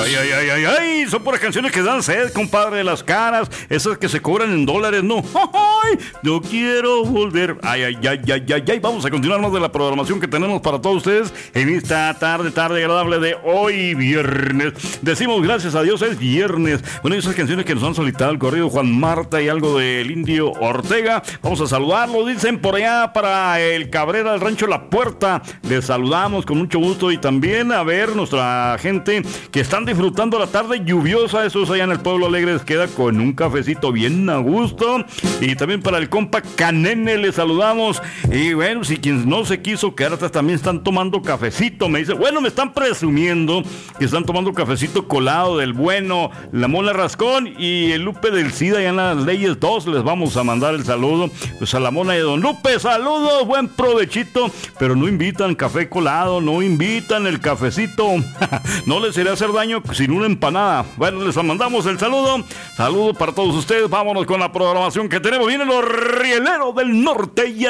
Son puras canciones que dan sed, compadre, de las caras, esas que se cobran en dólares, no. Ay, no quiero volver. Ay. Vamos a continuar más de la programación que tenemos para todos ustedes en esta tarde agradable de hoy, viernes. Decimos gracias a Dios, es viernes. Bueno, esas canciones que nos han solicitado el corrido Juan Marta y algo del Indio Ortega. Vamos a saludarlo, dicen por allá para el Cabrera del Rancho La Puerta. Les saludamos con mucho gusto y también a ver nuestra gente que están disfrutando la tarde lluviosa. Esos allá en el Pueblo Alegre les queda con un cafecito bien a gusto. Y también para el compa Canene les saludamos. Y bueno, si quien no se quiso quedar atrás también están tomando cafecito. Me dice, bueno, me están presumiendo que están tomando cafecito colado del bueno, la Mola Rascón y el Lupe del SIDA allá en las Leyes 2. Les vamos a mandar el saludo pues a la mona de Don Lupe. Saludos, buen provechito. Pero no invitan café colado, no invitan el cafecito. No les irá a hacer daño sin una empanada. Bueno, les mandamos el saludo. Saludo para todos ustedes. Vámonos con la programación que tenemos. Vienen los rieleros del norte y